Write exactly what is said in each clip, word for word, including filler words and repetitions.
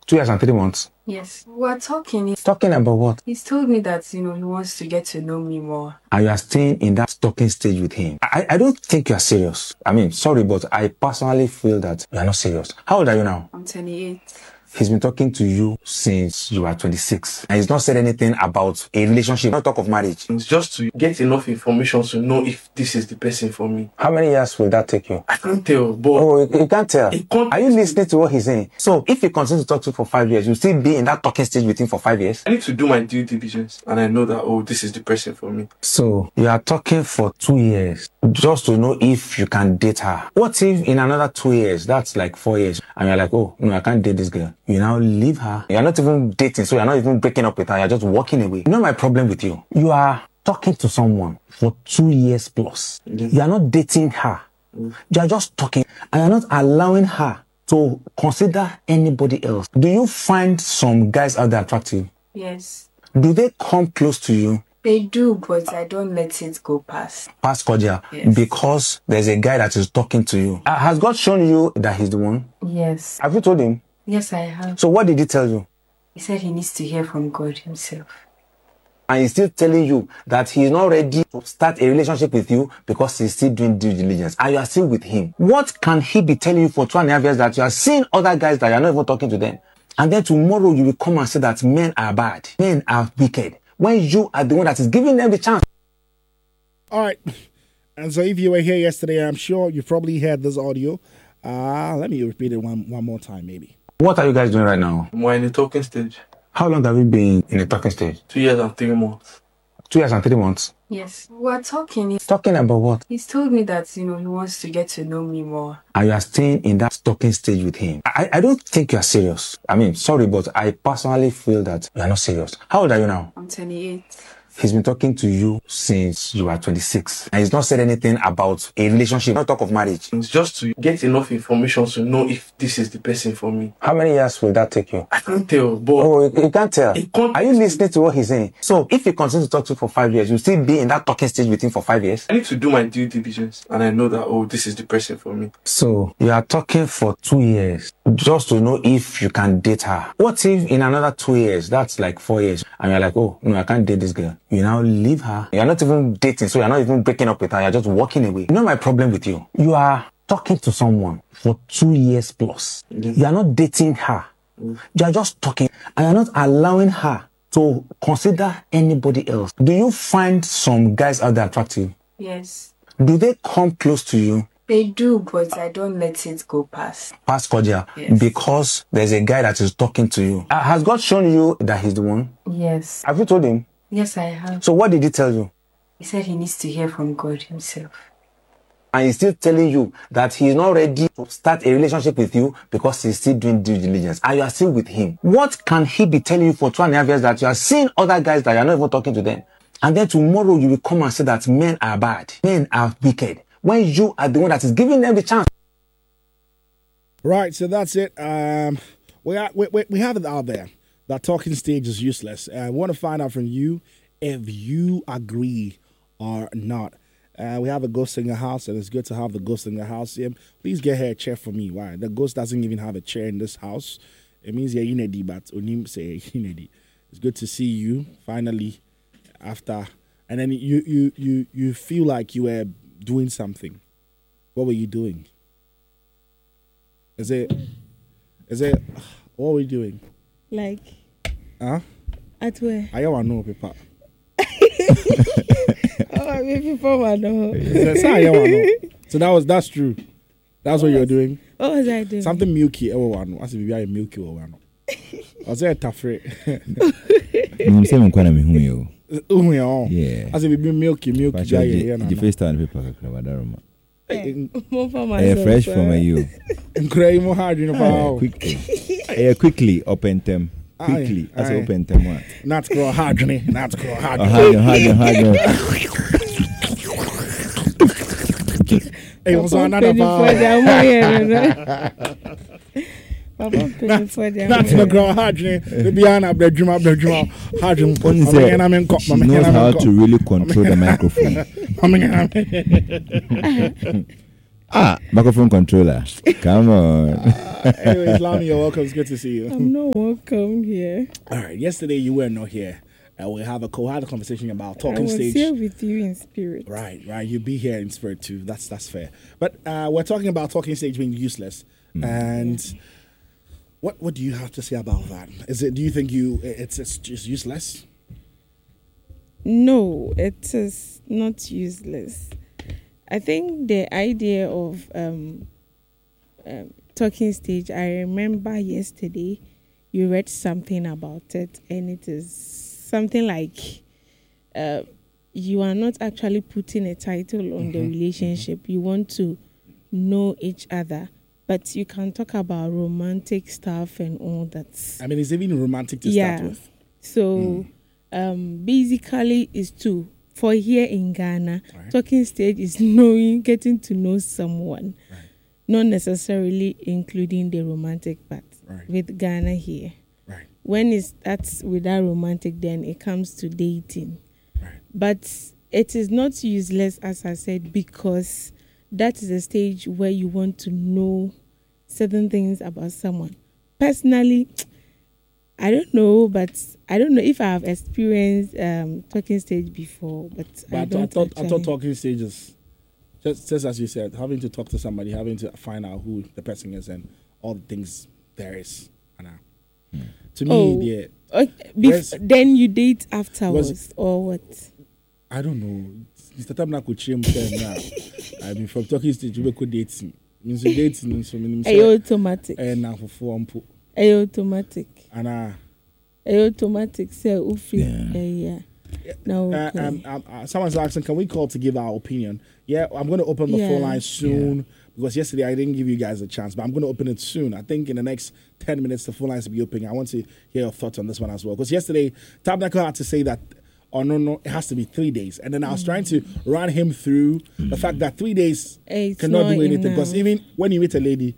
Two years and three months? Yes. We're talking. Talking about what? He's told me that, you know, he wants to get to know me more. And you are staying in that talking stage with him. I, I don't think you are serious. I mean, sorry, but I personally feel that you are not serious. How old are you now? I'm twenty-eight. He's been talking to you since you were twenty-six. And he's not said anything about a relationship, not talk of marriage. It's just to get enough information to know if this is the person for me. How many years will that take you? I can't tell, but... Oh, you, you can't tell? Can't... Are you listening to what he's saying? So, if he continues to talk to you for five years, you'll still be in that talking stage with him for five years? I need to do my due diligence, and I know that, oh, this is the person for me. So, you are talking for two years just to know if you can date her. What if in another two years, that's like four years, and you're like, oh, no, I can't date this girl. You now leave her. You're not even dating, so you're not even breaking up with her. You're just walking away. You know my problem with you? You are talking to someone for two years plus. Mm-hmm. You are not dating her. Mm-hmm. You are just talking, and you're not allowing her to consider anybody else. Do you find some guys out there attractive? Yes. Do they come close to you? They do, but I don't let it go past. Past cordial? Yes. Because there's a guy that is talking to you. Uh, has God shown you that he's the one? Yes. Have you told him? Yes, I have. So what did he tell you? He said he needs to hear from God himself. And he's still telling you that he's not ready to start a relationship with you because he's still doing due diligence. And you are still with him. What can he be telling you for two and a half years that you are seeing other guys that you're not even talking to them? And then tomorrow you will come and say that men are bad. Men are wicked. When you are the one that is giving them the chance. All right. And so if you were here yesterday, I'm sure you probably heard this audio. Uh, let me repeat it one, one more time, maybe. What are you guys doing right now? We're in the talking stage. How long have you been in the talking stage? Two years and three months. Two years and three months? Yes. We're talking. Talking about what? He's told me that, you know, he wants to get to know me more. And you are staying in that talking stage with him. I, I don't think you are serious. I mean, sorry, but I personally feel that you are not serious. How old are you now? I'm twenty-eight. He's been talking to you since you were twenty-six. And he's not said anything about a relationship, not talk of marriage. It's just to get enough information to know if this is the person for me. How many years will that take you? I can't tell, but... Oh, you, you can't tell? Can't... Are you listening to what he's saying? So, if he continues to talk to you for five years, you'll still be in that talking stage with him for five years? I need to do my due diligence, and I know that, oh, this is the person for me. So, you are talking for two years just to know if you can date her. What if in another two years, that's like four years, and you're like, oh, no, I can't date this girl. You now leave her. You're not even dating, so you're not even breaking up with her. You're just walking away. You know my problem with you? You are talking to someone for two years plus. Mm-hmm. You are not dating her. Mm-hmm. You are just talking, and you're not allowing her to consider anybody else. Do you find some guys out there attractive? Yes. Do they come close to you? They do, but I don't let it go past. Past cordial? Yes. Because there's a guy that is talking to you. Uh, has God shown you that he's the one? Yes. Have you told him? Yes, I have. So what did he tell you? He said he needs to hear from God himself. And he's still telling you that he's not ready to start a relationship with you because he's still doing due diligence. And you are still with him. What can he be telling you for two and a half years that you are seeing other guys that you're not even talking to them? And then tomorrow you will come and say that men are bad. Men are wicked. When you are the one that is giving them the chance. Right, so that's it. Um, we, are, we, we, we have it out there. That talking stage is useless. I want to find out from you if you agree or not. Uh, we have a ghost in the house, and it's good to have the ghost in the house here. Please get her a chair for me. Why? The ghost doesn't even have a chair in this house. It means you're in but Onim say it's good to see you finally after. And then you you you you feel like you were doing something. What were you doing? Is it? Is it? What were you doing? Like. Huh? At where? I don't know, Papa. Oh, I mean, people want to know. So that was that's true. That's what, what you were doing. What was I doing? Something milky. Everyone. I said, maybe I milky or one. I was there tough. You say I'm going to be who you? Yeah. I said, maybe milky, milky. The first time paper. Yeah, fresh from you. Quickly. Yeah, quickly open them. Quickly, as open them. Not grow hard, not grow hard. Hard, hard, hard. Hey, what's another Not to grow hard, the Biana, the Juma, the Juma, hard. She knows how to really control the microphone. Ah, microphone controller. Come on. Uh, anyways, Lami, you're welcome. It's good to see you. I'm not welcome here. All right. Yesterday you were not here. Uh, we have a co had a conversation about talking I was stage. here with you in spirit. Right, right. You'll be here in spirit too. That's that's fair. But uh, we're talking about talking stage being useless. Mm. And yeah. what what do you have to say about that? Is it? Do you think you it's it's just useless? No, it is not useless. I think the idea of um, um, talking stage, I remember yesterday you read something about it, and it is something like uh, you are not actually putting a title on mm-hmm. the relationship. Mm-hmm. You want to know each other, but you can talk about romantic stuff and all that. I mean, it's even romantic to yeah. start with. So Mm. um, basically, it's two. For here in Ghana, right. talking stage is knowing, getting to know someone, right. not necessarily including the romantic part. Right. With Ghana here, right. when it starts with that romantic, then it comes to dating. Right. But it is not useless, as I said, because that is a stage where you want to know certain things about someone. Personally, I don't know, but I don't know if I have experienced um, talking stage before. But, but I, don't I thought actually. I thought talking stages, just just as you said, having to talk to somebody, having to find out who the person is, and all the things there is. And hmm. to me, oh, yeah. Okay. Bef- then you date afterwards, or what? I don't know. It's the time I could change now. I mean, from talking stage, we could dating. Means dating, so means. Are automatic? And now for four and Are automatic? And uh, automatic say ufi yeah. Uh, yeah. No. Okay. Uh, um, um, uh, someone's asking, can we call to give our opinion? Yeah, I'm going to open the yeah. phone line soon yeah. because yesterday I didn't give you guys a chance, but I'm going to open it soon. I think in the next ten minutes the phone lines will be open. I want to hear your thoughts on this one as well, because yesterday Tabernacle had to say that. Oh, no, no, it has to be three days. And then I was mm. trying to run him through mm. the fact that three days it's cannot do anything. Because even when you meet a lady,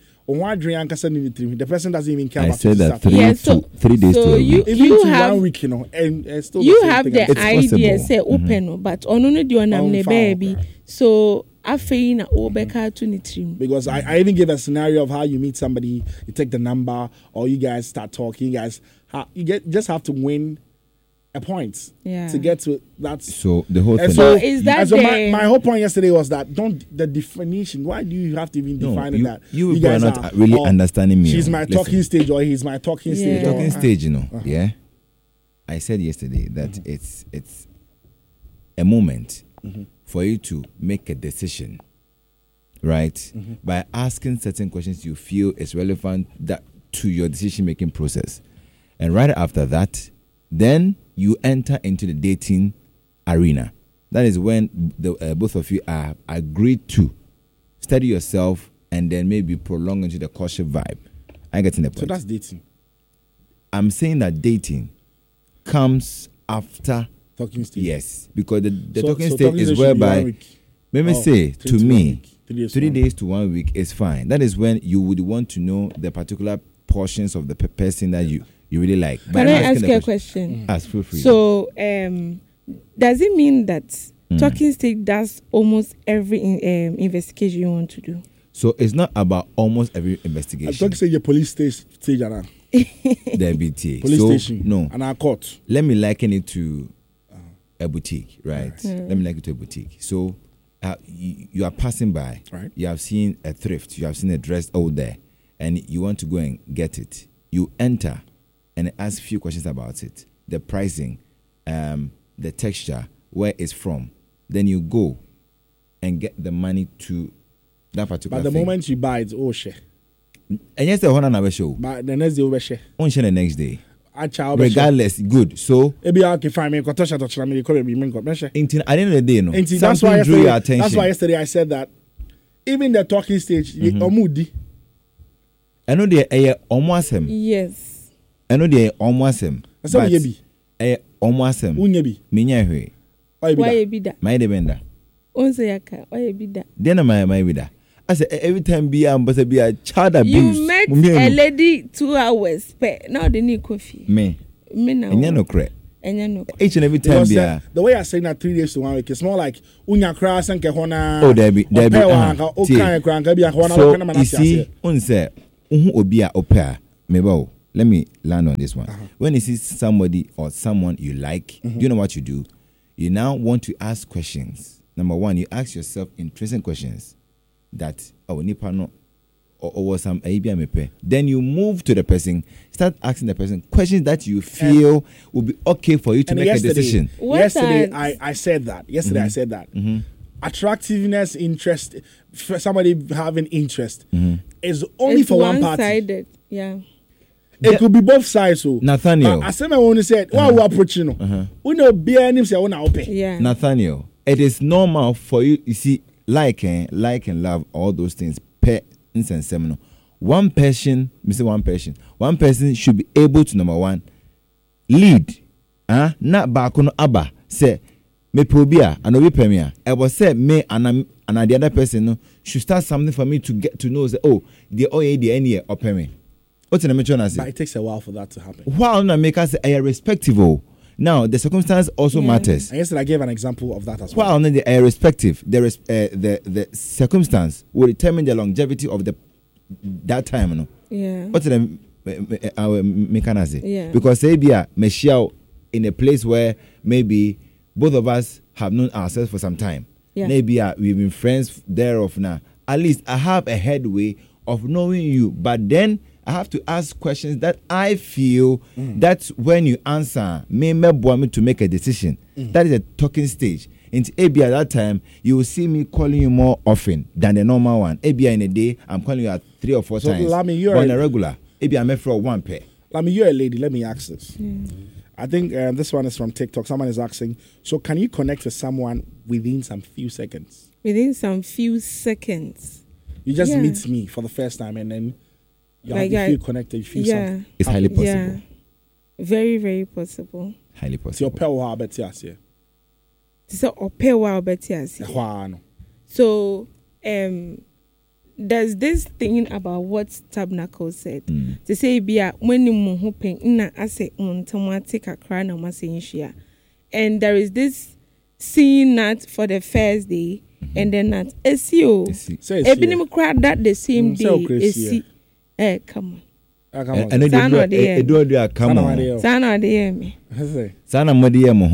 the person doesn't even care I about said that three, yeah, so, to, three days so to a you, week. Even you to have, one week, you know, and, and still you the have thing. the it's idea, possible. say, open, mm-hmm. but on only the one I'm baby. So, I feel na obeka to nitrim. Because I, I even give a scenario of how you meet somebody, you take the number, or you guys start talking, you guys, ha, you get just have to win a point yeah. to get to that. So the whole and thing. So is that so the, my, my whole point yesterday was that don't the definition. Why do you have to even no, define you, that? You, you guys are not really oh, understanding me. She's my Listen. talking stage, or he's my talking yeah. stage. Talking or, stage, you know. Uh-huh. Yeah. I said yesterday that mm-hmm. it's it's a moment mm-hmm. for you to make a decision, right? Mm-hmm. By asking certain questions you feel is relevant that to your decision making process, and right after that, then you enter into the dating arena. That is when the, uh, both of you are agreed to study yourself and then maybe prolong into the courtship vibe. I'm getting the point. So that's dating. I'm saying that dating comes after talking stage. Yes, because the, the so, talking so stage talking is stage whereby, let me oh, say, to, to me, three, days, three days to one week is fine. That is when you would want to know the particular portions of the pe- person that you, you really like. Can I ask you a question? Mm. Ask, feel free. So, um, does it mean that mm. talking stage does almost every in, um, investigation you want to do? So it's not about almost every investigation. I talk say your police stage, stage and the B T A. Police so, station. No. And our court. Let me liken it to uh, a boutique, right? Mm. Let me liken it to a boutique. So uh, you, you are passing by. Right. You have seen a thrift. You have seen a dress out there. And you want to go and get it. You enter and ask a few questions about it. The pricing, um, the texture, where it's from. Then you go and get the money to that particular But the thing. moment you buy it, oh shit. And yes, the one never show. But the next day, over share. On share the next day. Regardless, good. So, maybe I can find me. Into, at the end of the day, no. Into, that's why drew your attention. That's why yesterday I said that even the talking stage, mm-hmm. omudi. I know they are almost him. Yes. I know they are almost him. I said, "Yebi." I almost him. Unyebi. Minya hui. Why yebi da? My debenda. Onse yaka. Why yebi da? Then my my vida. I say every time be am but be a child abuse. You met a lady two hours. Pe now they need coffee. Me. Me now. Enya no cre. And no. Each and every time, Because yeah. uh, the way I say that three days to one week, it's more like unya cross and kehona. Oh, Debbie, Debbie. Uh, O kan kran ka bia kehona so, kana you manasi see, ase. un say, uhu obia opea, meba. Let me land on this one. Uh-huh. When you see somebody or someone you like, mm-hmm. you know what you do? You now want to ask questions. Number one, you ask yourself interesting questions that, oh, nipa no, or, or some A B M P. Then you move to the person, start asking the person questions that you feel and, will be okay for you to make a decision. Yesterday, I, I said that. Yesterday, mm-hmm. I said that. Mm-hmm. Attractiveness, interest, for somebody having interest mm-hmm. is only it's for one one-sided. party. Yeah. It yeah. could be both sides. So Nathaniel, I said, I only said, "Why we approaching? We know beer names are open." Yeah. Nathaniel, it is normal for you. You see, like and like and love, all those things. Pay and seminal. One person, Mister One person, one person should be able to number one lead. Ah, uh, not back on Abba say me probia and obi premier. I was say me and and the other person no should start something for me to get to know. Say, oh, the O A the any open me. What's in the mention? But it takes a while for that to happen. While na make us a respectable. Now the circumstance also yeah. matters. And yesterday I gave an example of that as well. While they are respective, there is uh, the the circumstance will determine the longevity of the that time. No. Yeah. What's the our mechanism? Yeah. Because say be a Michelle in a place where maybe both of us have known ourselves for some time. Yeah. Maybe uh, we've been friends thereof now. At least I have a headway of knowing you, but then I have to ask questions that I feel mm. that when you answer, may me to make a decision. Mm. That is a talking stage. In A B at that time, you will see me calling you more often than the normal one. A B in a day, I'm calling you at three or four so, times. Lami, you're on a, a regular. A B I'm for one pair. Lami, you're a lady. Let me ask this. Mm. I think um, this one is from TikTok. Someone is asking, so can you connect with someone within some few seconds? Within some few seconds. You just yeah. meet me for the first time and then you, like have, you I, feel connected. You feel yeah. something. It's highly possible. Yeah. Very, very possible. Highly So possible. your power bet yes, yeah. So opewa bet yes. So um there's this thing about what Tabernacle said. Mm. To say bia when you mo hoping na ase automatic akra na masenshia. And there is this seeing that for the first day mm-hmm. and then that S E O. Ebinim crowd that the same day. Esi. Eh come on. And it do do do come on. Sana de me. Sana modi mo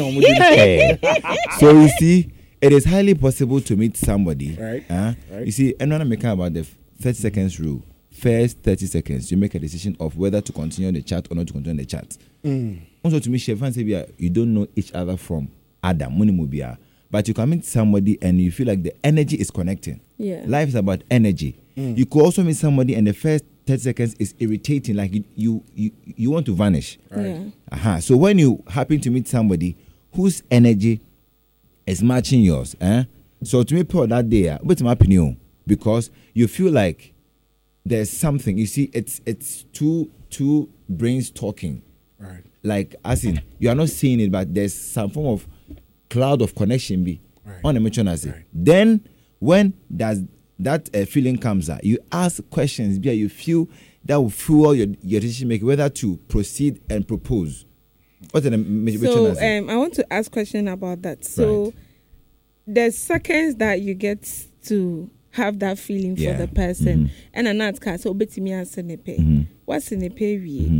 ho. So you see, it is highly possible to meet somebody. Right. Uh, right. You see, and when I'm making about the thirty seconds rule, first thirty seconds, you make a decision of whether to continue the chat or not to continue the chat. Mm. Also, to me, Shefan say, you don't know each other from Adam, Munimubia, but you can meet somebody and you feel like the energy is connecting. Yeah. Life is about energy. Mm. You could also meet somebody and the first thirty seconds is irritating, like you you, you, you want to vanish. Right. Yeah. Uh-huh. So when you happen to meet somebody whose energy is matching yours, eh? So to me, Paul, that day, what's my opinion? Because you feel like there's something. You see, it's it's two two brains talking. Right. Like as in, you are not seeing it, but there's some form of cloud of connection be right. on the mention as it. Right. Then when does that uh, feeling comes out, you ask questions, be you feel that will fuel your your decision making, whether to proceed and propose. What's the mention So as it? um, I want to ask a question about that. So Right. the seconds that you get to have that feeling Yeah. for the person, Mhm. and an art card, so betty me answer ne pay. Mhm. What's in the pay? Mhm.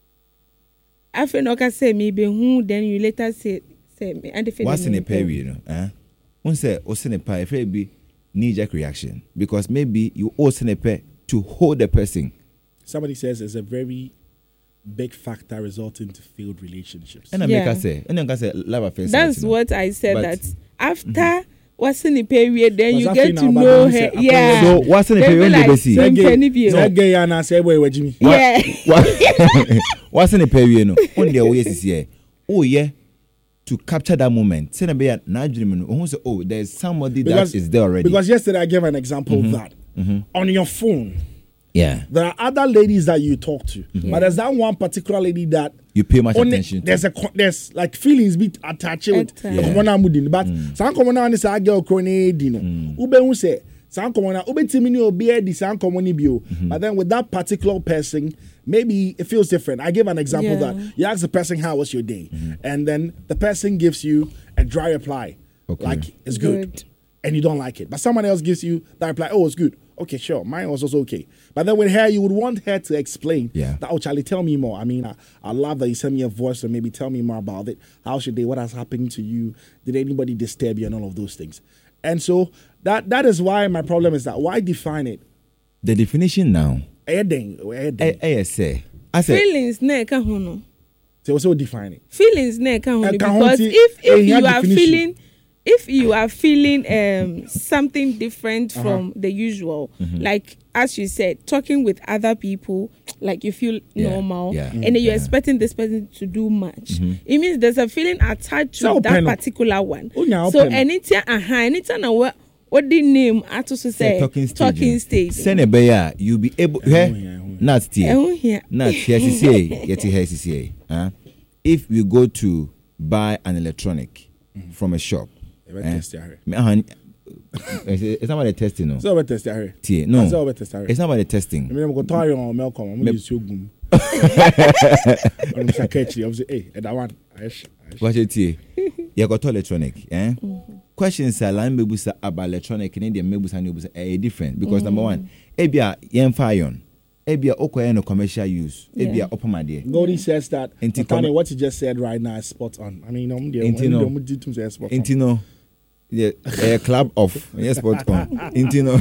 After no can say maybe who, then you later say say me and if What's in a pay, you know? Eh? One say, what's in a pay? If it be knee-jerk reaction, because maybe you also in a pay to hold the person. Somebody says it's a very big factor resulting to failed relationships. And I Yeah. make her say, and then I say, love affairs. that's you know. what I said. But- that after what's in the period, then Was you that get thing to now, know but her. then you say, Yeah. So what's in the They be period? like, They see. same penny view. Say gay and I say boy, Jimmy. Yeah. What's in the period? No, on the way is here. Oh yeah, to capture that moment. Say be a dream. Who say, oh, there's somebody Because- that is there already. Because yesterday I gave an example Mhm. of that. Mhm. On your phone, yeah, there are other ladies that you talk to, Mhm. but there's that one particular lady that you pay much only, attention. there's to. a co- there's like feelings be attached with Attached. the common amudin, but some common one is a girl crony dino. Ube who say Sound common na obetimi ni obi di sound common bio. But then with that particular person, maybe it feels different. I give an example Yeah. that you ask the person how was your day, and then the person gives you a dry reply, Okay. like it's good. Good. and you don't like it, but someone else gives you that reply, oh, it's good. Okay, sure, mine was also okay. But then with her, you would want her to explain Yeah. that, oh, Charlie, tell me more. I mean, I, I love that you send me a voice, or maybe tell me more about it. How's your day? What has happened to you? Did anybody disturb you? And all of those things. And so that that is why my problem is that why define it? The definition now. Anything, anything. I, I say, I say, Feelings na eka ho no. So also define it. Feelings na eka ho no, Eka ho because nti, if eh, if yeah, you are definition. feeling if you are feeling um something different Uh-huh. from the usual, Mm-hmm. like as you said, talking with other people, like you feel Yeah, normal, yeah, and then you're yeah. expecting this person to do much. Mm-hmm. It means there's a feeling attached to So that open up. particular one. Oh, yeah, So open up. anytime, uh-huh, anytime na what what the name I to say talking stage. talking stage. Send a bear, you'll be able. yeah, Hey, yeah. not here. Eh, here. Not here. C C A. Yet here C C A. Huh? If we go to buy an electronic from a shop, Ever eh, test it, me- uh, it's it's not about the testing, no. So what test it? Tie, no, So what test it? it's not about the I testing. mean, I'm going to tell you on Malcolm. I'm going to use your goom. I'm saying, catchy. I'm saying, hey, and that one. Aish, aish. Watch it here. You got electronic, eh? Questions are line mebusa about electronic and Indian mebusa and mebusa are different because number one, ebia yen fire ebia okoye no commercial use, ebia Yeah. open my dear. Goldie says that Inti Nathaniel, com- what you just said right now is spot on. I mean, I'm the Inti no. I'm the say spot on. Intino, yeah, a club of yes, spot on. Intino,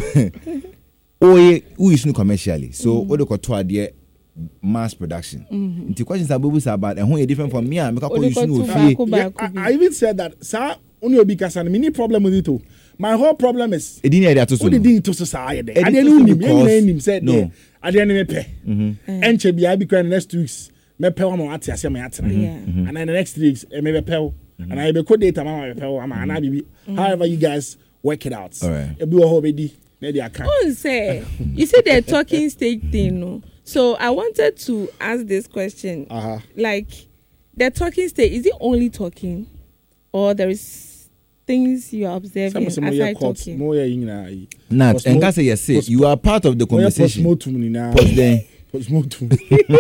oh yeah, who is no commercially? So what do you call dear mass production? Inti questions are mebusa about and who different from me. I make a call you Odeko no to fear. baako Yeah, baako bi. I, I even said that, sir, only obi kasa no, me need problem with it too. My whole problem is It didn't hear that what the too. thing to society. Edi I to didn't so know him. because- You him said no. no. I didn't even pay. And chebi I be crying next two weeks. Me pay one more ati ase me ati. Yeah. And then the next three weeks, eh, me be pay. And I be code data mama be pay. Ama ana bibi. However you guys work it out. All right. Ebi wo ho be di. Na di aka. Oh, say, you see the talking stage thing, no? So I wanted to ask this question. Uh-huh. Like, the talking stage, is it only talking? Or there is things you are observing Some some more aside court. talking? More yin na. Nat, Postmo- and can say yes, say you are part of the conversation. Postmortem ni na. Post then. Postmortem.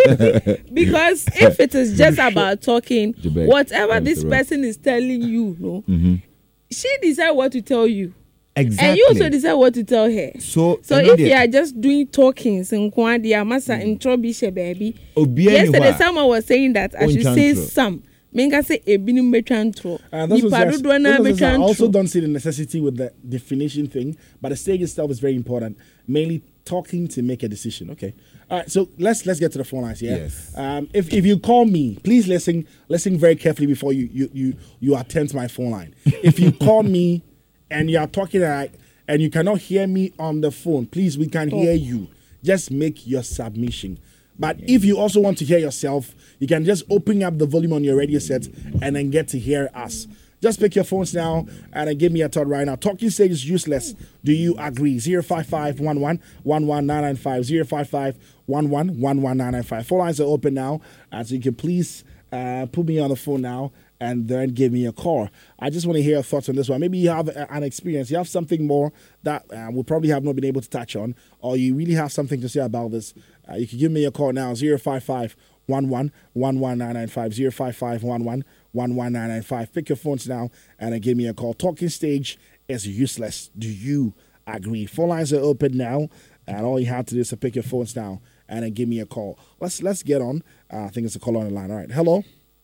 Because if it is just about talking, The bed. whatever That was this the right. person is telling you, no, Mm-hmm. she decide what to tell you. Exactly. And you also decide what to tell her. So, So and if then you are just doing talking, nkwa dia masa intro bi she baby. Obiara ni Yesterday hɔ a, someone was saying that I should Ontwa say ntro. some. Menga say ebinum betwantro. Uh, that's what Nipa says- dodoɔ na that's what says, I also betwantro. don't see the necessity with the definition thing, but the stage itself is very important. Mainly talking to make a decision. Okay. All right. So let's let's get to the phone lines. Yeah. Yes. Um, if if you call me, please listen listen very carefully before you you you you attempt my phone line. If you call me and you are talking and, I, and you cannot hear me on the phone, please we can hear you. Just make your submission. But if you also want to hear yourself, you can just open up the volume on your radio set and then get to hear us. Just pick your phones now and then give me a thought right now. Talking stage is useless. Do you agree? zero five five one one one one nine nine five zero five five one one one one nine nine five. Four lines are open now. Uh, so you can please uh, put me on the phone now and then give me a call. I just want to hear your thoughts on this one. Maybe you have a, an experience. You have something more that uh, we probably have not been able to touch on, or you really have something to say about this. Uh, you can give me a call now, zero five five one one one one nine nine five, zero five five one one one one nine nine five. Pick your phones now and then give me a call. Talking stage is useless. Do you agree? Phone lines are open now, and all you have to do is to pick your phones now and then give me a call. Let's let's get on. Uh, I think it's a call on the line. All right. Hello.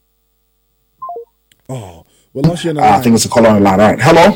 Oh, we lost you on the Uh, line. I think it's a call on the line. All right. Hello.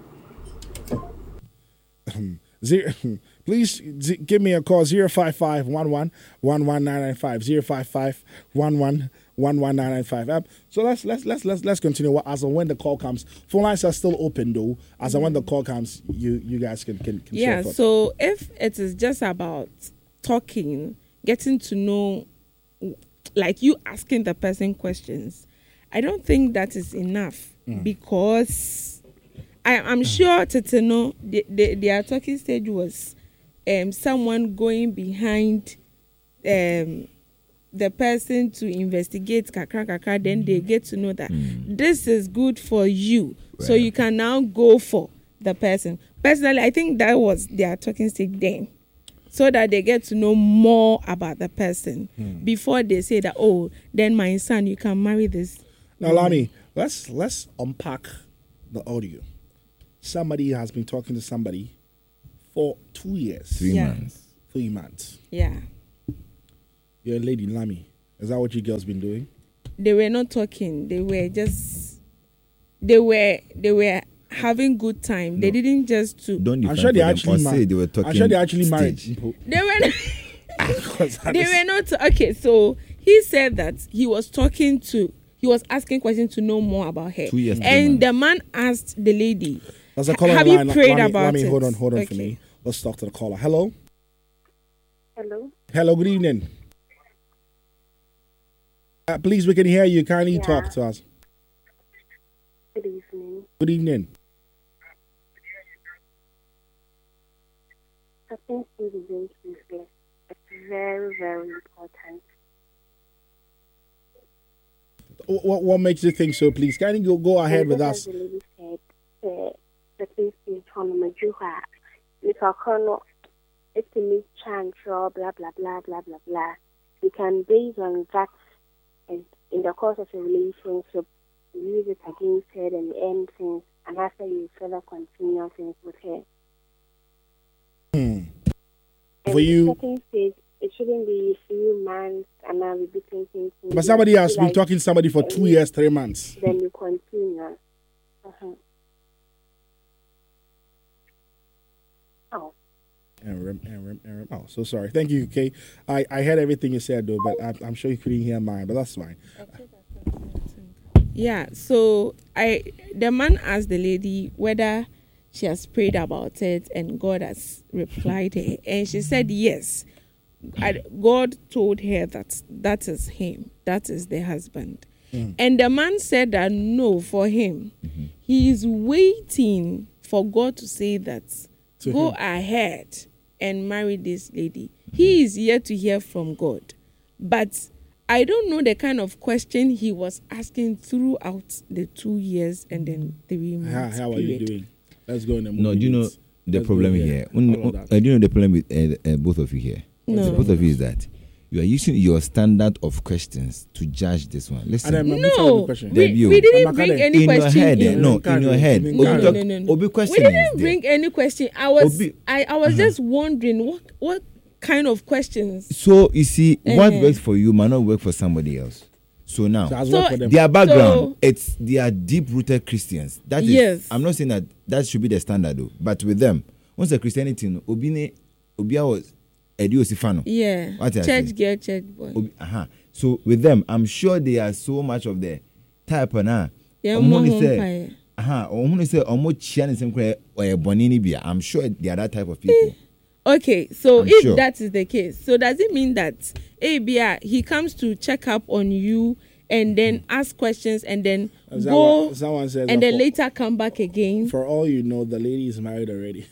Zero, please z- give me a call zero five five one one one one nine nine five zero five five one one one one nine nine five. Um, so let's let's let's let's let's continue. As and when the call comes, phone lines are still open though. As and when the call comes, you you guys can can, can share Yeah, thoughts. so if it is just about talking, getting to know, like you asking the person questions, I don't think that is enough because I, I'm sure Teteno, the, the, their talking stage was um, someone going behind um, the person to investigate kakra kakra, then they get to know that this is good for you. So you can now go for the person. Personally, I think that was their talking stage then, so that they get to know more about the person Hmm. before they say that, oh, then my son, you can marry this. Now, Lami, let's let's unpack the audio. Somebody has been talking to somebody for two years, Three Yeah. months. three months. Yeah. You're a lady, Lami. Is that what you girls been doing? They were not talking. They were just, they were, they were having good time. They No. didn't just to, Don't I'm define sure they for them actually or married. say they were talking I'm sure they actually married. stage. they were, Because that they is- were not, okay, so he said that he was talking to, he was asking questions to know more about her. Two years, three And months. the man asked the lady, There's a caller have on you the line. prayed Lami, about Lami, it? hold on, hold on for Okay. me. Let's talk to the caller. Hello. Hello. Hello, good evening. Uh, please, we can hear you. Kindly Yeah. talk to us. Good evening. Good evening. I think it is very useless. It's very, very important. Wh- What, what makes you think so, please? Kindly go, go ahead And with just us. as the lady said, uh, the place is on Majuha. If I cannot estimate chance or blah, blah, blah, blah, blah, blah, you can base on that and in the course of a relationship, use it against her and end things, and after you further continue things with her. Hmm. And For you- the second stage, it shouldn't be a few months and I'll be thinking. But somebody has been like, talking to somebody for two years, three months. Then you continue. Uh-huh. Oh. And rem, and rem, and rem. Oh, so sorry. Thank you, Kay. I, I heard everything you said, though, but I, I'm sure you couldn't hear mine, but that's fine. yeah, so I, the man asked the lady whether she has prayed about it and God has replied her. And she said yes. I, God told her that that is him, that is the husband. Mm. And the man said that no, for him, he is waiting for God to say that To go him. ahead and marry this lady. He is yet to hear from God. But I don't know the kind of question he was asking throughout the two years and then three How, months. how are you period. doing? Let's go in the movie. No, do you know minutes. the Let's problem go there. here? Un- All of un- that. uh, do you know the problem with uh, uh, both of you here? No. Both of you is that you are using your standard of questions to judge this one. Listen, And then, let me tell you the No, question. we, Debut. we didn't I'm bring not any in your question head, eh, in. no, Carry in your it. head. No, Obi no, talk- no, no, no. Obi We question is didn't there. bring any question. I was Obi- I, I was Uh-huh. just wondering what what kind of questions. So you see, what Uh-huh. works for you might not work for somebody else. So now, So, has So- worked for them. their background, So- it's they are deep rooted Christians. That is, Yes. I'm not saying that that should be the standard though. But with them, once the Christianity, no, obi ne obi was edi osifano. Yeah, What I church say? girl, church boy. Obi, uh-huh. So with them, I'm sure they are so much of the type na. Yeah, Omo more ni home say, fire. uh-huh. Omo ni say omo chia ni semkwe oye bonini bia. I'm sure they are that type of people. Okay, so I'm if sure. that is the case, so does it mean that A B I he comes to check up on you and then ask questions and then As go someone, someone says and that then for, later come back again? for all you know, the lady is married already.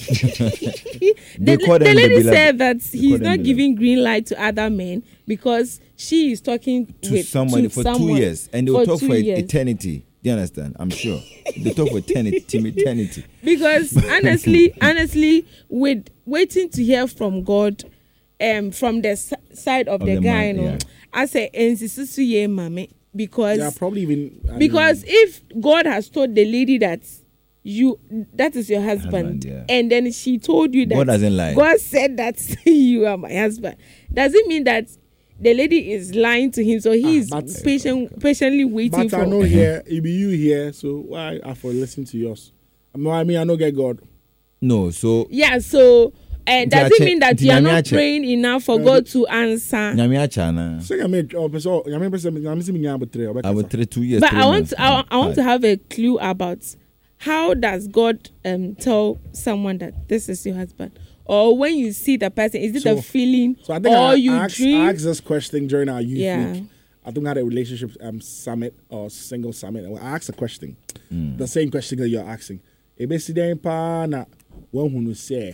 the, They call the them the lady beloved. said that They he's call them not beloved. giving green light to other men because she is talking To with somebody to for someone two years. And they will for talk two for years. eternity. Do you understand? I'm sure. They talk for eternity. eternity. Because honestly, honestly, with waiting to hear from God, um, from the s- side of, Of the, the guy, man, no, yeah. I say, "Ensisusu ye mame," because Yeah, probably even I because mean, if God has told the lady that you that is your husband, Husband, yeah. and then she told you that God doesn't lie. God said that you are my husband, does it mean that the lady is lying to him? So he is Ah, but- patient, patiently waiting but for. I know here, it be you here, so why I for listen to yours? No, I mean I know get God. No, so Yeah, so and does it Ntiache- mean that you are not Ntiache. praying enough for Uh, God to answer? nyame acha na. Say I mean, oh, so I mean, person, I mean, see me nyam betre. I will three two years. But three I want months. to, I, I want to Ah, have a clue about how does God um tell someone that this is your husband, or when you see the person, is it So- a feeling, So I think or I, you I asked, dream? I asked this question during our youth Yeah. week. I think I had a relationship um, summit or single summit. I asked a question, Mm. the same question that you're asking. Ebesi den pa na one who say,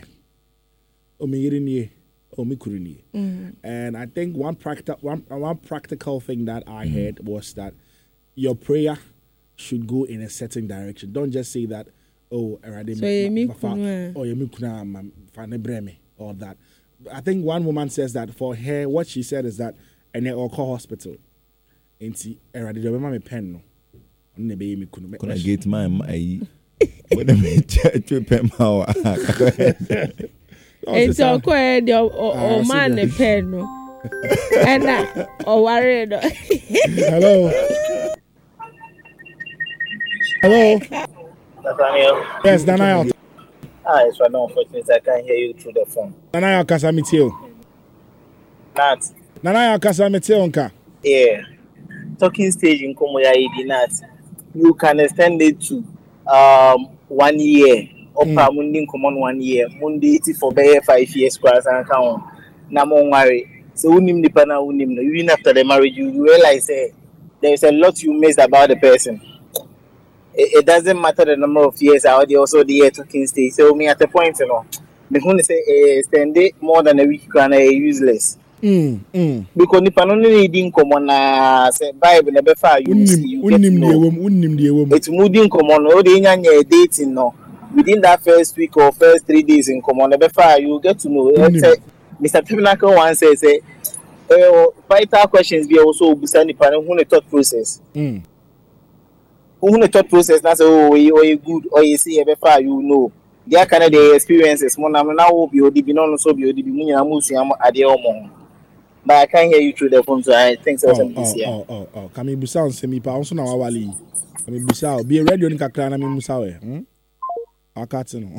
"O me yiri nie, o me kuru nie." And I think one practical one one practical thing that I heard was that your prayer should go in a certain direction. Don't just say that, oh, already. So you me kuna. Oh, you me kuna ma fa ne breme or that. I think one woman says that for her, what she said is that and they all call hospital. And see, already the mama me pen no. On the baby me kuna. Kuna get my my. When I check to pen power. It's all quiet. Oh man, the pen no. And that oh worried. Hello. Hello. Nathaniel. Yes, Daniel. Ah, it's right now. Unfortunately, I can't hear you through the phone. Daniel Kasamitio. Nat. Daniel Kasamitio nka. Yeah. Talking stage in Komoya Idi Nat. You can extend it to um one year. Opa mundi common one year. Mundi it for bear five years class and count. Namo marry. So unim ni pana unim no. Even after the marriage, you, you realize eh, there is a lot you missed about the person. It, it doesn't matter the number of years out there, also the year talking stage. So me at the point, you know, me want to say eh, extend it more than a week can uh, useless. Mm, mm. Because ni pana no need common na say Bible never far you see you get to know. It's moving common. All the nyanya dating no. Within that first week or first three days in common never far you get to know. Mister Pibnaka once says, uh, vital questions be also busani panel who the thought process. Mm. Who the thought process, that's oh, or you good, or you see, ever far you know. Their kind of the experiences, Mona now will be odi non so be odi musi at the omo. But I can't hear you through the phone, so I think so. Oh, oh, oh, oh, oh. Kami busa on semi pa also na wawali. Kami busa be ready on kakra na mi musa we. Hmm? Akati no.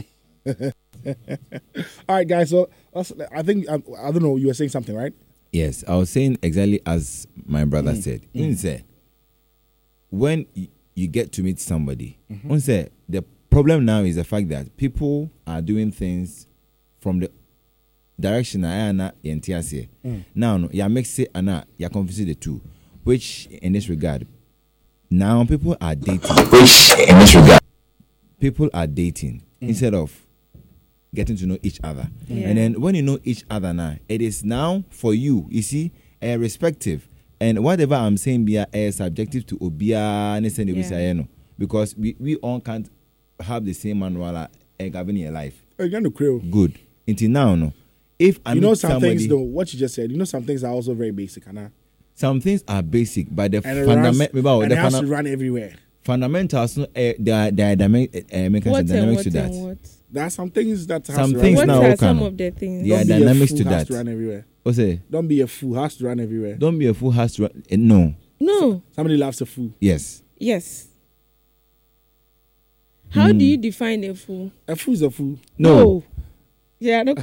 All right, guys. So I think I, I don't know. You were saying something, right? Yes, I was saying exactly as my brother mm. said. Mm. Say, when y- you get to meet somebody, mm-hmm. say, the problem now is the fact that people are doing things from the direction I am not mm. Now, no, you mix it and you confuse the two. Which, in this regard, now people are dating. Which, in this regard, people are dating mm. instead of getting to know each other. Yeah. And then when you know each other now, it is now for you, you see, uh, respective. And whatever I'm saying be uh, subjective to obia yeah. because we, we all can't have the same manual uh, governing your life. Good. Until now, no. If I you know some somebody, things though, what you just said, you know some things are also very basic, Anna. Some things are basic, but the fundamental the has funda- to run everywhere. Fundamentals, uh, there are there are dynamic, uh, mechanisms, dynamics to that. What? There are some things that some has things to run. now what are can, some of the things? there are dynamics to that. Has to run everywhere. What's it? Don't be a fool. Has to run everywhere. Don't be a fool. Has to run. Uh, no. No. Somebody loves a fool. Yes. Yes. How mm. do you define a fool? A fool is a fool. No. no. Yeah, no,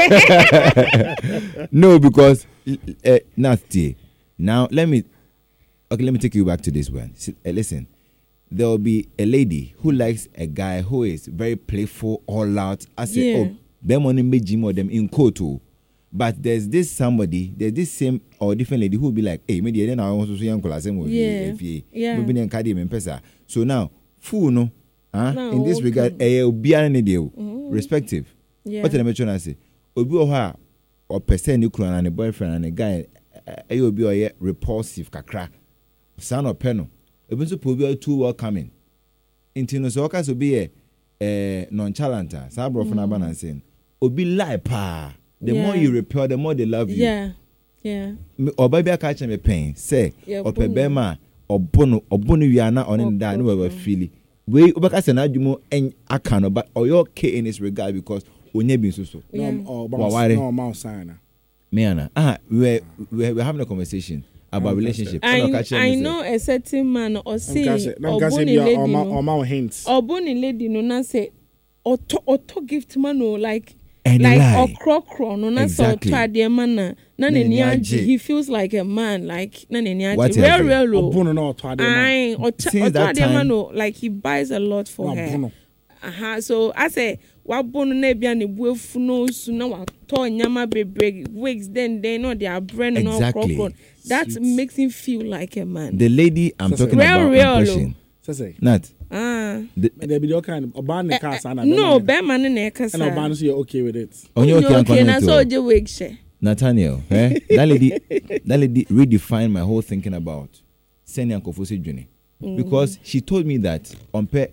no, because uh, nasty. Now let me. Okay, let me take you back to this one. Uh, listen, there will be a lady who likes a guy who is very playful, all out. I say, yeah. oh, them on the gym or them in koto. But there's this somebody, there's this same or different lady who will be like, hey, maybe then I want to see uncle yeah, yeah. So now, fool no, huh? No, in this okay. regard, eh, be an mm-hmm. respective. Yeah. What did I trying to say? Obi oha or person you and a boyfriend and a guy, eh, you be a repulsive kakra. Son or penno. Obi so probably too welcoming. Intino so oka so be a nonchalant. Sabro from Abana saying, Obi lie pa. The yeah. more you repel, the more they love you. Yeah, yeah. Or baby, I catch me pain. Say, or pebema, or bono, or bono, you are not on in that. No, feel it. We, but I said, I do more and I can't, but or your okay in this regard because we never been so so. No, or no, mouse sign. Meana, ah, we we're having a conversation about relationship. I, I know a certain man or say, or bunny lady, or mouth hints, or bunny lady, no, not say, or to gift man, like. And like lie. or crow crow no na so twade man na na he feels like a man like na na real real low ai or twade man no like he buys a lot for no, her aha so I say wa bono na bia ne buafu no su na wa to nyama bebre wigs then they know they are brand exactly. no crow crow that Sweet. Makes him feel like a man. The lady I'm so talking real, about real impression say not ah there be all kind of ban the cars and no be man na kasa and ban so you're okay with it on your okay na so je wig she Nathaniel eh that lady that lady redefined my whole thinking about senior Kofosi Juni because she told me that on pe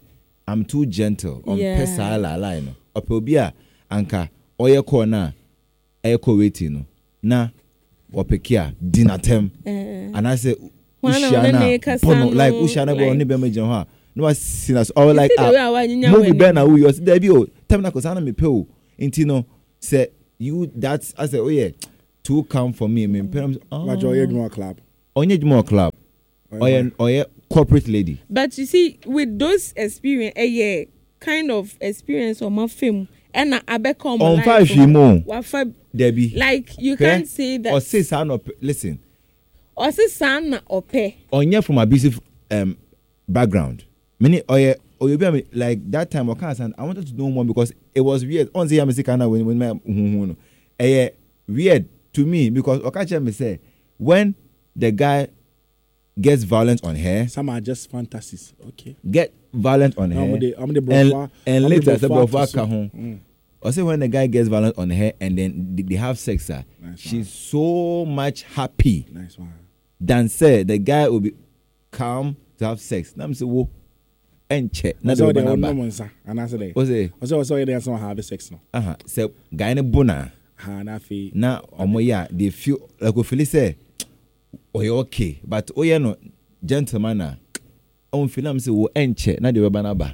I'm too gentle on Yeah. pesala line. Opobia anka oye corner e ko waiting no. Na opekia dinatem. Eh. And I say Wana Ushana wana kasa pono no, like Ushana go like- oni be me jama. No was seen us all like the way I want you movie when- be na we was there be o time na kosana me pe o. Inti no say you that's I say oh yeah too calm for me. Me parents oh. But you're more club. Onye more club. Oye, Oye oye corporate lady. But you see, with those experience, a yeah, kind of experience on my film, and I become On five shimo. Debbie. Like you Okay? can't say that. Or say son of listen. Or say son or pay. Onye from abusive um background. Many oye oye be am- like that time Okan I wanted to know more because it was weird. On say am say kana when when me hu no. Eh weird to me because Okache me say when the guy gets violent on her, Some are just fantasies. Okay. get violent on her, I'm the I'm the and, brofa. and I'm the later say brofa brofa to ka so- ho. Mm. Or say when the guy gets violent on her and then they, they have sex, uh, Nice she's so much happy Nice one. than say the guy will be calm to have sex. Now I'm say wo and check. Not That's all the they want number. no answer. And that's it. What's it? Also, also they some have sex no. Uh huh. Say guy ne bona. Ha na fi. Na omo ya they feel like we feel say oh you okay, but oh yeah no gentleman na. On feel am say wo enche na the weba na ba.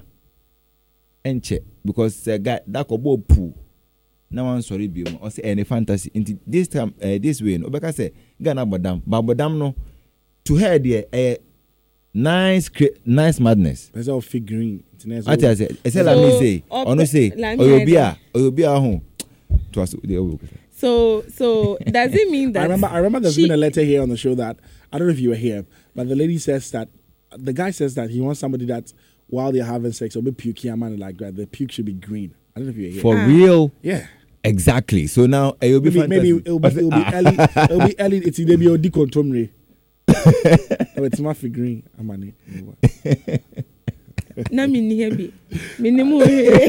Enche because the guy that ko bo pu. Na one sorry bi mo. O say any fantasy into this time uh, this way no. Obeka say guy na bodam, ba bodam no to her there eh nice cre- nice madness. There's all figuring. I tell you, I say So, la me say, up- or no say, la me oyobia, oyobia home. To us, they will. So, so does it mean that I remember I remember there's she- been a letter here on the show that I don't know if you were here, but the lady says that the guy says that he wants somebody that while they're having sex or be puking man like that, the puke should be green. I don't know if you were here. For Ah. real, yeah. exactly. So now, it will be Maybe, maybe fantastic. it'll be it'll be early it'll be early it's either be a decontromry. Oh, it's my figuring. I'm on it. na me ni hebi. Me ni mu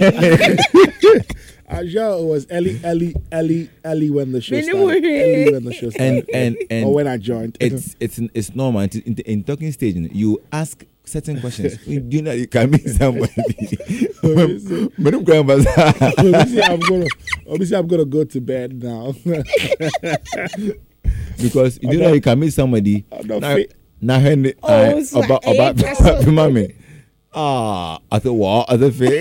he. I'm sure it was early, early, early, early when the show Minimum. started. Early when the show and started. and and or when I joined. it's it's it's normal in, in, in talking stage. You ask certain questions. You you know you can meet somebody. Madam Grandma, obviously, I'm gonna obviously I'm gonna go to bed now. because you I'm know not- you can meet somebody. I'm not Now, fit. now, Henry, Oh, uh, so about I about just so- mommy. Ah, I thought what? I thought fair.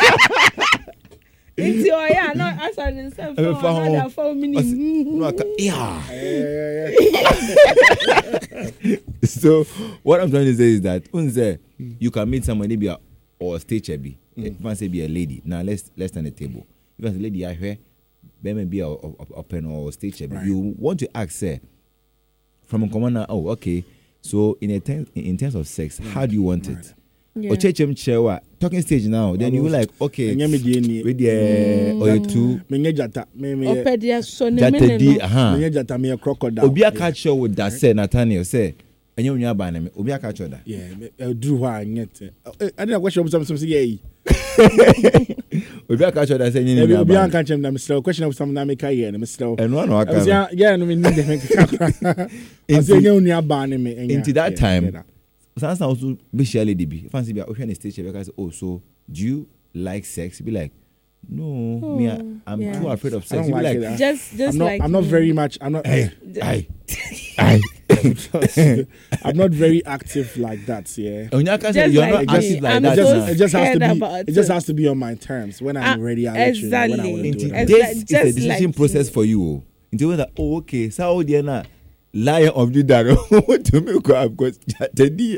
Nti oya no asa ni self Ẹ for fa ho. another four minutes. No, I ca- yeah. Yeah, yeah, yeah. So what I'm trying to say is that unze, you can meet somebody be a, or stage a be. If I say be a lady, now let's let's turn the table. If I say lady I hear, maybe be a open or stage a be. Right. You want to ask say from a commander. Oh, okay. So in a ten, in terms of sex, how do you want it? Yeah. Or chechem chewa talking stage now. Then you like okay. Enye me die ni. With the or you two. Me nye jata. Me me. Ope dia so ne Jata me di no. aha. Me nye jata me a crocodile. Obi a catch you with that say Nathaniel say. Enye unya ba na me. Obi a catch you that. Yeah, me uh, drew why nyet. I didn't question some some say yeah. Obi a catch you that say enye Obi unya obi ba. an kan chem na me still question of some na me kai here na me still. And one or I was yeah, yeah, no me need them. I say enye unia ba ne me. enye- Into that yeah, time, yeah, that. Sansa also be share lady be. Fancy be open the stage because oh so do you like sex? Be like no, me I, I'm yeah. too afraid of I sex. don't You be like like it. Just just I'm not like I'm not me. very much I'm not hey, aye, aye. I'm not very active like that, yeah. Onyaka say Just you're like not me. active like I'm that. It just, now. it just has to scared be about it just it. has to be on my terms. When I'm Ah, ready, I'll let you know when I exactly. want to Into do it. Ex- this like- is a just decision like process me. for you. oh. Into when that oh okay, so how there na Lion of Judah to me go up because teddy.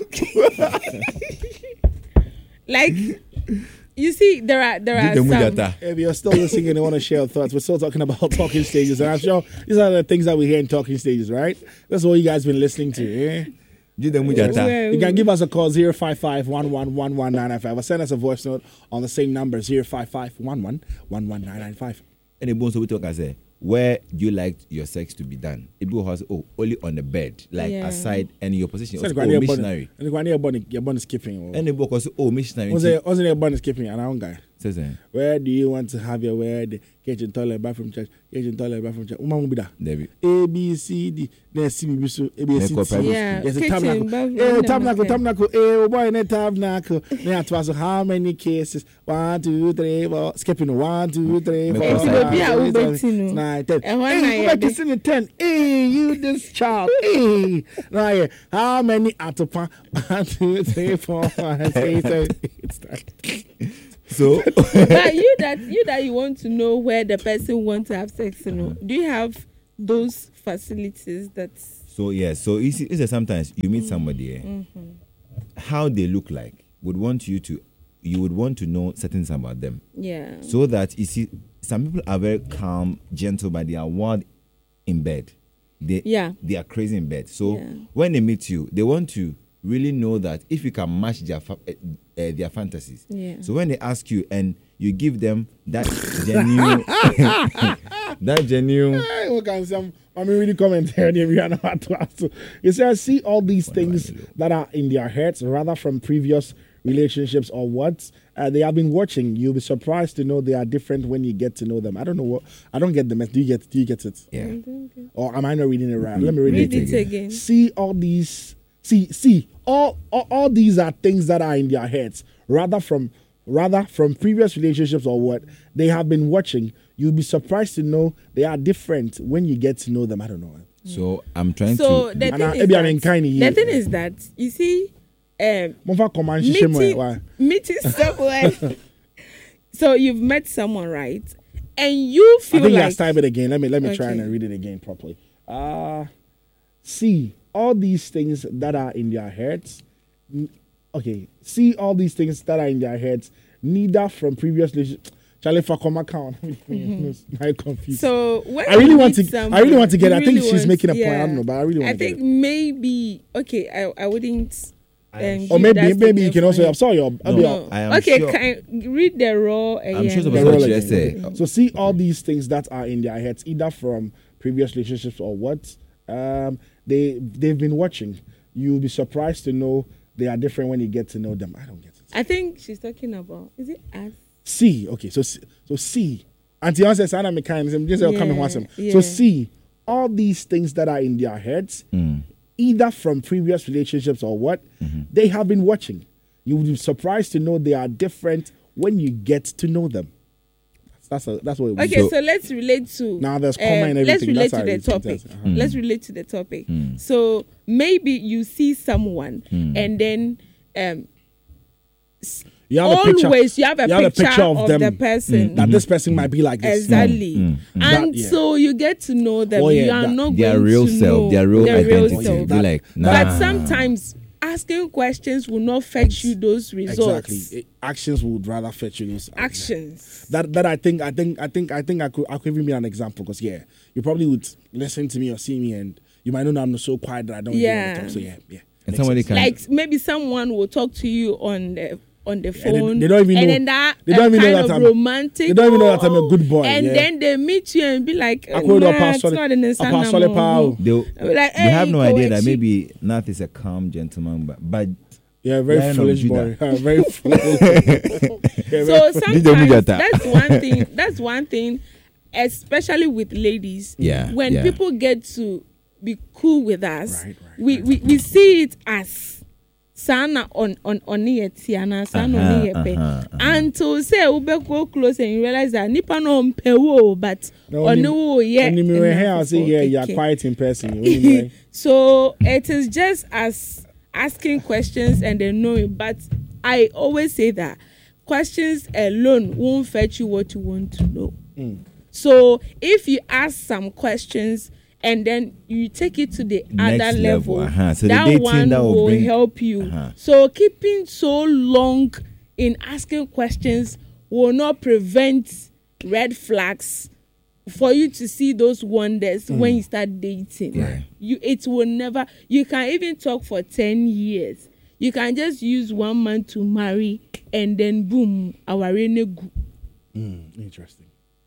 like you see there are there are Judah some mujata. If you're still listening and you want to share your thoughts, we're still talking about talking stages, and I'm sure these are the things that we hear in talking stages, right? That's what you guys been listening to. Yeah? Judah mujata. Well, You can give us a call zero five five one one one one nine nine five or send us a voice note on the same number zero five five one one one one nine nine five. And the bones we talk as a where do you like your sex to be done? It will has oh only on the bed, like Yeah. aside and your position. Send Also, oh, missionary. And the granny your bonnet, your bonnet skipping. And the book was oh missionary. Was it wasn't your bonnet skipping? And I don't guy. Says eh, Where do you want to have your wedding? Kitchen, toilet, bathroom, church. Kitchen, toilet, bathroom, church. Uma mubida. Debbie. A B C D. Then C B C A B C Neko D. private Yeah, Yes, a kitchen, tabernacle. bathroom, Eh, them tabernacle, okay. tabernacle. Eh, oh boy, ne tabernacle. Ne atwas how many cases? One, two, three, four. Skipping one, two, three, four. Make us five, happy. six, Yeah, we seven, bet you know. nine, ten. And when Hey, I go back had to singing ten. Hey, you this child. Hey, now yeah. How many atopa? One, two, three, four, five, six, seven, eight. So But you that you that you want to know where the person wants to have sex, you know, Uh-huh. do you have those facilities that's so yeah, so you see, it's that sometimes you meet somebody, eh, Mm-hmm. how they look like would want you to, you would want to know certain things about them, yeah. so that you see, some people are very calm, gentle, but they are wild in bed. They Yeah. they are crazy in bed. So Yeah. when they meet you, they want to really know that if you can match their fa- uh, uh, their fantasies. Yeah. So when they ask you and you give them that genuine, that genuine. Hey, what can some? I mean, really comment here. We are not to ask. It says, see all these things that are in their heads, rather from previous relationships or what uh, they have been watching. You'll be surprised to know they are different when you get to know them. I don't know what. I don't get the mess. Do you get? Do you get it? Yeah. Or am I not reading it right? Let me read, Read it. it again. See all these. See, see, all, all all these are things that are in their heads, rather from rather from previous relationships or what they have been watching. You'll be surprised to know they are different when you get to know them. I don't know. So I'm trying So to. the And thing I- is maybe I'm that, in kind of the here. thing is that you see, um, Mofa command shishim meeting, why? meeting someone. So you've met someone, right? And you I feel think like let's type it again. Let me let me try Okay. and read it again properly. Uh see all these things that are in their heads. n- Okay, see all these things that are in their heads. Neither from previous relationships. Charlie for come account. I'm confused. so when I really you want meet to. I someone, really want to get. you I think really she's want- making a point. yeah. I don't know, but I really want I to get think it. maybe okay. I I wouldn't. Um, Or give maybe that maybe you statement can for also. him. I'm sorry. I'll, I'll be- No. I am okay, sure- can read the raw again. I'm sure The That's role what you again. say. So see all these things that are in their heads, either from previous relationships or what um, they they've been watching. You'll be surprised to know they are different when you get to know them. I don't get it. I think she's talking about. Is it us? See, okay, so see- so see, Auntie Anne says, "Anna mechanism." Just Yeah, coming once. yeah. So see all these things that are in their heads, Mm. either from previous relationships or what Mm-hmm. they have been watching. You will be surprised to know they are different when you get to know them. That's a, that's what it was. Okay, so, let's relate to. Now there's um, comma and everything. Let's relate That's how to the it is. topic. Uh-huh. Let's relate to the topic. Mm. So maybe you see someone Mm. and then um, You have a picture. always you have a, you have a picture, picture of of, them. the person. That this person might be like this. Exactly. Mm, mm, mm. And That- yeah. so you get to know them. Oh, yeah, you are that- not Their going real to self, know their real their identity. real self. Be like, nah. But sometimes asking questions will not fetch you those results. Exactly. It- actions would rather fetch you those Actions. That that I think I think I think I think I could I could even be an example because yeah, you probably would listen to me or see me and you might know that I'm so quiet that I don't Yeah. really want to talk. So yeah, yeah. And Makes somebody sense. can. Like maybe someone will talk to you on the on the they- phone. they don't even and know- then that they don't uh, even know kind that of I'm- romantic. they don't even know that I'm a oh, good boy, And yeah. then they meet you and be like, I could nah, have it's not in the a sun pasole no more. pal. They'll, Like, they have hey, no go idea and that she- maybe Nath is a calm gentleman, but, but Yeah, very Lion of foolish Judah. boy. Uh, very foolish. Yeah, So Did they sometimes get that? that's one thing. That's one thing, especially with ladies. Yeah, When yeah. people get to be cool with us, Right, right, we, we we see it as sana on on on tiana sana Uh-huh, on yepe uh-huh, uh-huh. until say we go close and you realize that nipa no mpewo but No, on when no yeah. When you were here, I'll say, yeah, you're Okay. quiet in person. When you were- So it is just as asking questions and then knowing. But I always say that questions alone won't fetch you what you want to know. Mm. So if you ask some questions and then you take it to the Next other level, level, uh-huh. So the that dating one that will will bring- help you. Uh-huh. So keeping so long in asking questions will not prevent red flags for you to see those wonders when you start dating. Yeah. You it will never you can even talk for ten years. You can just use one man to marry and then boom, our renegu. Mm, interesting.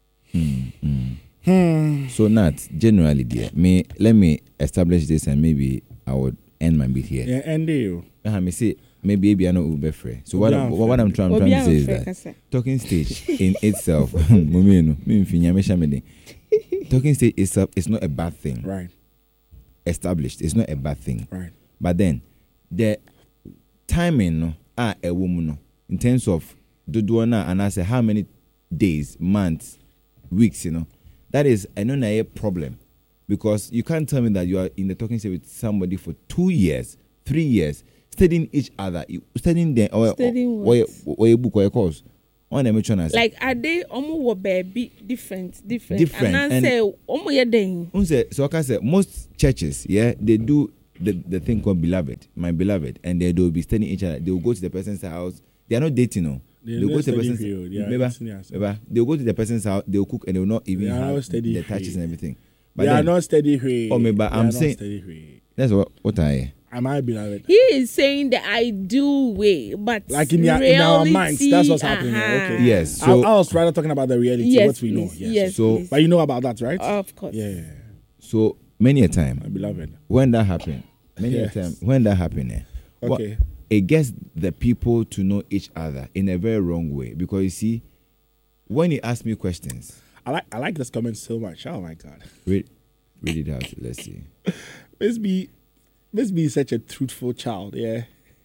So Nat, generally, dear, me let me establish this and maybe I would end my bit here. Yeah, and you. Uh, me say maybe maybe I know Uber free. So what, Obi I, what, what I'm trying, I'm trying to say is that Kasa. talking stage in itself, mommy, me mfinya me shamede. Talking stage itself is not a bad thing. Right. Established, it's not a bad thing. Right. But then the timing no ah a woman no in terms of do do na and I say how many days, months, weeks, you know, that is another problem. Because you can't tell me that you are in the talking stage with somebody for two years, three years, studying each other, you- studying them, or Studying or, or, what? or a book or a course. On the mission, Like are they almost were baby different, different, Different, And I and- say almost yeah then. Unse, so like I said, most churches, yeah, they do the, the thing called beloved, my beloved, and they will be studying each other. They will go to the person's house. They are not dating, no. They're They'll go not to the studying person's period, yeah, remember, it's- yes. remember, they'll go to the person's house. They'll cook and they will not even They are have not studying the touches period. and everything. But They are then, not steady free. Oh, me, but They I'm are not saying- steady free. that's what what I. Am I beloved? He is saying the ideal way, but Like in, their, in our minds, that's what's happening. uh-huh. Okay. Yes. I, So I was rather talking about the reality, Yes, what we know. please. Yes. Yes, So- please. But you know about that, right? Of course. yeah. so many a time My beloved. when that happened, many Yes. a time when that happened, eh, what- Okay. it gets the people to know each other in a very wrong way because you see, when you ask me questions, I like I like this comment so much. Oh my god. read read it out. Let's see. Miss B Miss B is such a truthful child, yeah.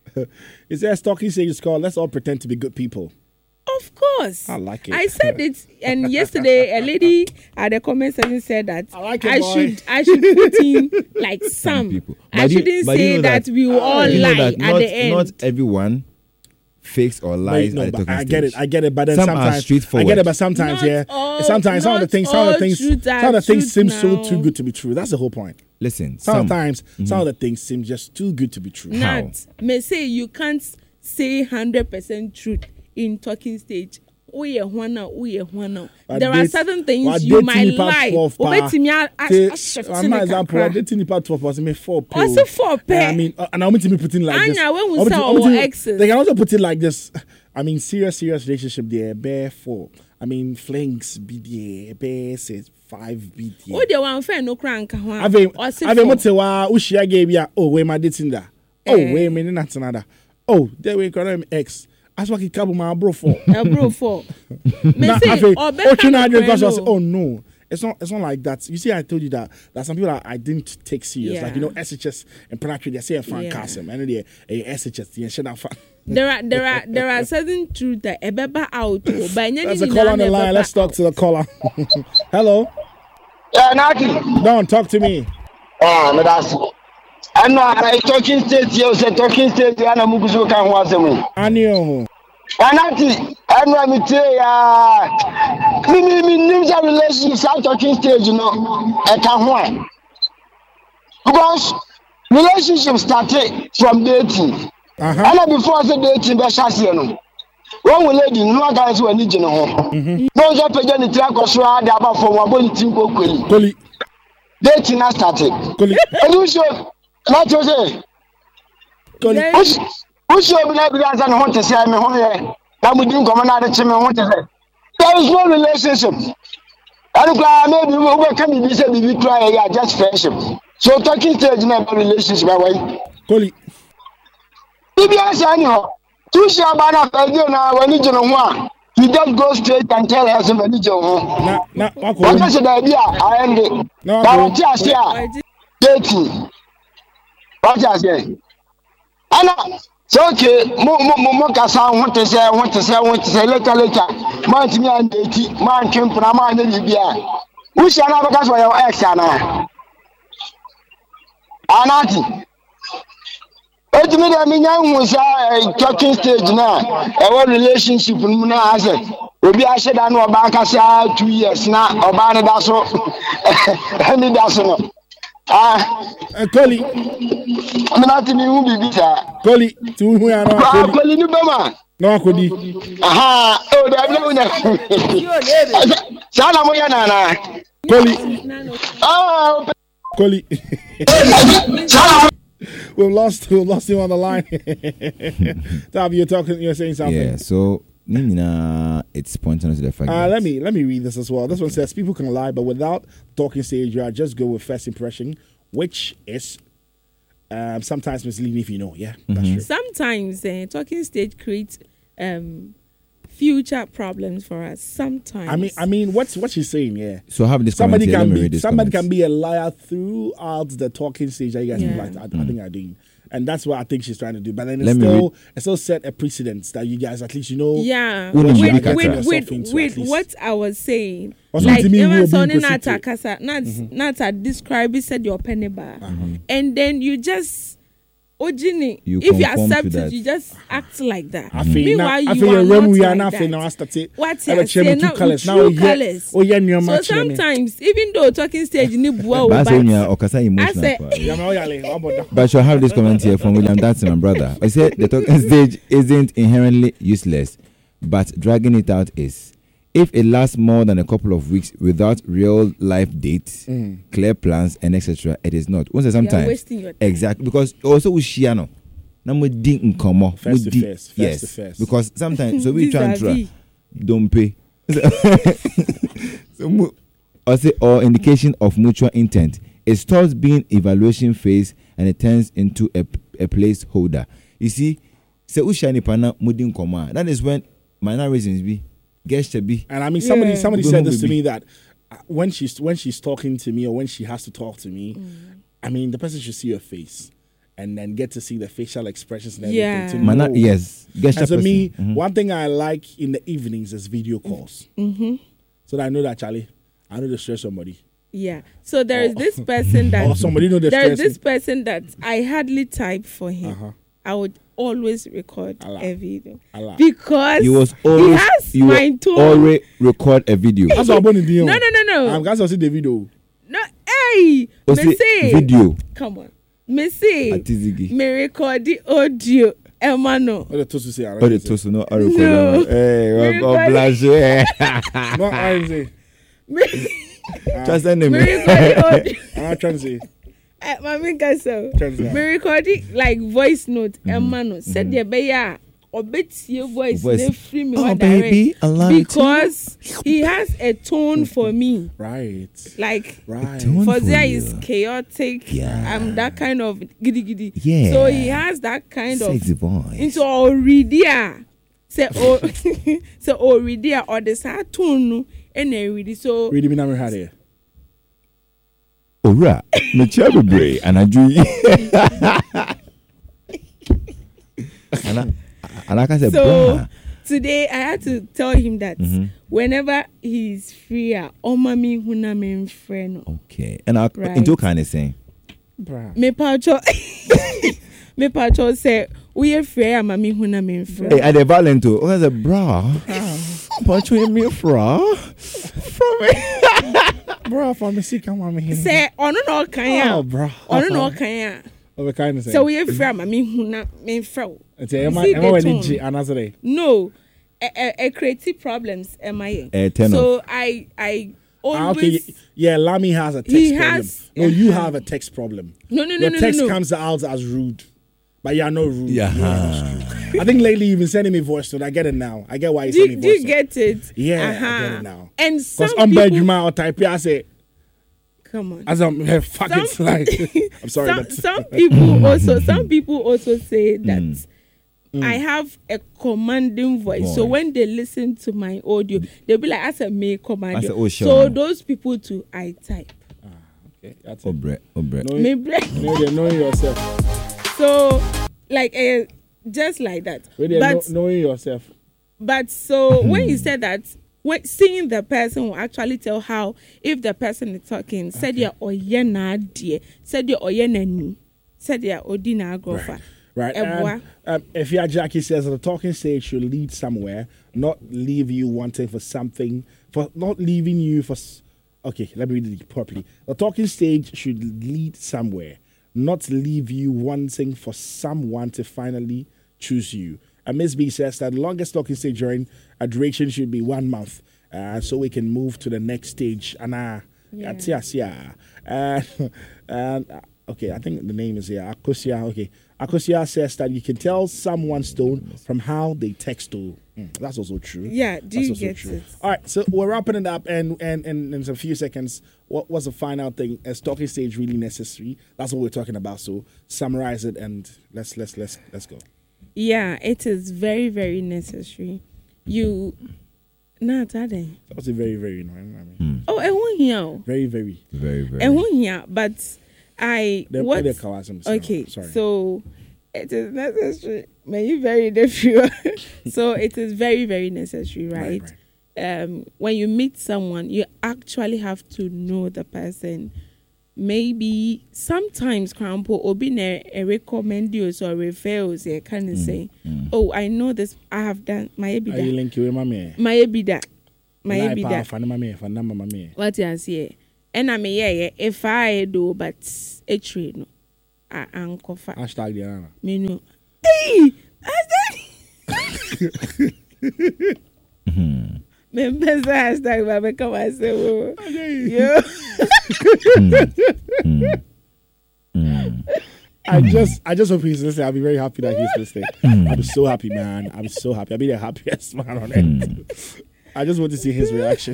It says talking stage is called Let's All Pretend to Be Good People. Of course. I like it. I said it, and yesterday a lady at the comment section said that I like it, I boy. should I should put in like some. people. I But you- shouldn't but you say know that, that- we will all You know lie that at not, the end. not everyone fakes or lies Wait, no, at the but talking I get it. stage. I get it. But then Some are sometimes I straightforward. get it. But sometimes, Not yeah, all- sometimes some of the not things, some of the all things, truths are some of the things truth seem so now. too good to be true. That's the whole point. Listen, some, Sometimes some of the things seem just too good to be true. How? Not may say you can't say hundred percent truth in talking stage. Oh yeah, one now, oh yeah, one now. But There are date- certain but things you dating might nipa lie. twelve pa, Obetimi a- a- te- a shift uh, in my the example, kakra. dating nipa twelve was me four pay. Also four pay. I mean, uh, and I'm going to put it like this. Anya, when we I'm say going to- I'm our going to- exes. They can also put it like this. I mean, serious, serious relationship there, bear four. I mean, flings be there, bear says five be there. Oh, the one fair no crank. Ave, ave mo te wa ushia gave ya. Oh, where my dating da. Oh, Eh. where me not another. Oh, there we go. I'm ex. As what he cabo my bro for. A bro for. Me Now, say, ave, or oh, better China no because friend, oh no. It's not. It's not like that. You see, I told you that that some people are, I didn't take serious. Yeah. Like you know, S H S and Pranatri, they say a fan Yeah. cast them, and they a S H S, they shut down fan. There are there are there are certain truth that a beba out. oh, But There's a call on the line. Let's talk to the caller. Hello, Yeah, Naki. Don, talk to me. Ah, me that's. I know I talking state you say talking state you na muguzo kan ho asemu. Anio. Anati, I know me tell ya. Me me me nim that relationship start talking stage you know. E kan ho a. Because relationship started from dating. Uh-huh. And before I said dating be shase no. One will lady no guys we need you know. No just page ni track so a dey about for one body team kokoli. Koli, Dating na started. Koli, And you show not to say Koli. who should be like that and want to say me home here. Now we didn't come out of the want to say. There is no relationship. And maybe we will come in this and we try yeah, just friendship. So talking stage now about relationship away. Koli. If you ask anyhow, two share banner for you now when you know one. You just go straight and tell us when you know. Na na wako. What is the idea? I end it. No, Now okay. what you say? Dating. What you say? Anna, so okay, mo mo mo mo kasa want to say, want to say, want to say later later. Man to me and dating, man came from man in Libya. Who shall have because for your ex Anna? Anati. Oti me dey me nyan hu say talking stage na e wo relationship mu na ase obi a hye da na oba akasa two years na oba ne da so ani da so no ah Eh, Koli, me na ti mi hu bibi sa Koli, tu hu ya no ah Koli. kwali ni be ma No akodi. aha o da bi na sa na mo ya na na Koli, ah Koli. sa na We've lost, we've lost him on the line. Tav, you're talking, you're saying something. Yeah, so Nina, it's pointing us to the fact Uh, that let me let me read this as well. This one says people can lie, but without talking stage, you are just go with first impression, which is um, sometimes misleading if you know. Yeah, that's Mhm. true. Sometimes uh, talking stage creates um, future problems for us. Sometimes. I mean, I mean, what's what she's saying? Yeah. So have this Somebody comment here. Let can me be read this somebody comment. can be a liar throughout the talking stage that you guys Yeah. like, I, I Mm. think are doing, and that's what I think she's trying to do. But then it's Let me still it still set a precedence that you guys at least you know. yeah, Wouldn't with, you with, be with, Katra? with, Into with at least. what I was saying, Also, like to me, even we'll be sounding inclusive Nata too. Kasa, not not describe it, said your penny bar, and then you just. Ojini, You if you conform to accept that. it, you just act like that. I feel now. Meanwhile, I you feel are when not we are like now. that. Now I started. What I you have say two now colors. with Now true we get. colours. Oh yeah, new So match. sometimes, even though talking stage ni bua But I say, yeah, but Okasa emotional. say- part. Yeah, man, yale, what about that? But you'll have this comment here from William Datson, my brother. I said the talking stage isn't inherently useless, but dragging it out is. If it lasts more than a couple of weeks without real life dates, clear plans, and et cetera, it is not. Once sometimes wasting your time. exactly because also we share no. Na mo di nkomo. Face mo to di- face, face yes, to face. because sometimes so we try and try. Vis-a-vis. Don't pay. so mo- or say or indication of mutual intent. It starts being evaluation phase and it turns into a, a placeholder. You see, say ushani pana mudin koma. That is when minor reasons be gesture be. And I mean, somebody Yeah. somebody Go said home this with to me. me that uh, when she's when she's talking to me or when she has to talk to me, I mean, the person should see your face and then get to see the facial expressions and everything. Yeah. To Mana, know. yes, gesture And so person. me, Mhm. one thing I like in the evenings is video calls, Mm-hmm. so that I know that Charlie, I know to stress somebody, Yeah. So there is Or- this person that or somebody know the there is stress. this person that I hardly type for him. Uh-huh. I would always record Allah. a video Allah. because You was he always has you my will tone. always record a video. That's what I'm going to do. No, no, no, no. I'm going to see the video. No, hey, O me say say, video. come on, me say, Atizigi. me record the audio, Emano. What the toast to say? I Oh, the don't say. toast no. I No. record. Hey, Record- God bless you. No, I don't say. Me, Just send him. me record the audio. I'm not trying to say. Eh, Mami Kasa. Trying to Me say. record it like voice note, Emano. Said the beya. Obetie voice, Voice. they free me Oh, one baby, direct I love you too. because he has a tone for me. Right. Like Right. Tone for Fozia you. is chaotic. Yeah. I'm that kind of giddy giddy. Yeah. So he has that kind of Sexy voice. into Oridia. Say oh so Oridia or the Saturn and ready. So Read me now, had here. Ora, me chabe bre, anaju. Ana, ana ka say so bra. today I had to tell him that Mhm. whenever he's free, oh mami huna me friend. Okay, and I Right. into kind of saying. Bruh. Me pacho me pacho say we are free mami huna me friend. Hey, I the violent too. Okay, say bra. Punch me fra. From me. Bro, for me, see, come on, me here. Say ono no kan ya. Oh, bro. Ono no kan ya. Of a kind of say. So we are free mami huna me friend. It's a, You am I, see am the I when tone? it's another day? No, a, a, a creative problems am I? Eh, turn So I I Ah, always okay, yeah, Lamy has a text He problem. has- no, you uh-huh. have a text problem. no no no Your no text no no. comes out as rude, but you're not rude. Yeah. You're not rude. I think lately you've been sending me voice note. I get it now. I get why you Do, send you- me do voice you note. get it? Yeah, I Uh-huh. get it now. And some Because on people, bed you might or type. I say, come on. as I'm hey, fuck it, Some- like I'm sorry, some, but some people also some people also say that Mm. I have a commanding voice. So Voice. when they listen to my audio, they'll be like, "As a me command." I say, "Oh, sure." So those people too, I type. okay, that's it. Obre, obre. Know, Me you, break. know, you know yourself. So like uh, just like that. Really, know, But knowing yourself. But so when you said that, when seeing the person will actually tell how if the person is talking, said ya oyena die, said ya oyena ni, said ya odina agrofa. Right. Ebwa. Um, um, if yeah, Jackie says the talking stage should lead somewhere, not leave you wanting for something, for not leaving you for. s- Okay, let me read it properly. The talking stage should lead somewhere, not leave you wanting for someone to finally choose you. And Miss B says that the longest talking stage during a duration should be one month, uh, so we can move to the next stage. And uh, Yeah. yes, yeah. Uh, and uh, okay, I think the name is here. Akosia. Okay. Akosia says that you can tell someone's tone from how they text to. Mm, that's also true. Yeah, do that's you also get true. it? All right, so we're wrapping it up, and and, and in a few seconds, what was the final thing? Is talking stage really necessary? That's what we're talking about. So summarize it, and let's let's let's let's go. Yeah, it is very very necessary. You, nah, that That was a very very annoying. I mean, Mm. oh, I won't hear. very very. Very, very. I won't hear, but I Them- what? they're Kawasam, so- Okay, sorry. so it is necessary. May you very different. So it is very very necessary, right? Right, Um, when you meet someone, you actually have to know the person. Maybe sometimes, Crampo, obi ne a recommend you or referrals, you can say, oh, I know this. I have done my Are you ebida, link you with my man? my ebida, my Lie ebida. power, fan my man, fan number my man. What you say? And I mean, yeah, yeah. If I do, but a trade no, I uncle fa Hashtag Diana. me no. Hey, I said. Members hashtag Baba come and say, oh, yo. Mm. Mm. I just, I just hope he's listening. I'll be very happy that he's listening. I'm so happy, man. I'm so happy. I'll be the happiest man on earth. I just want to see his reaction.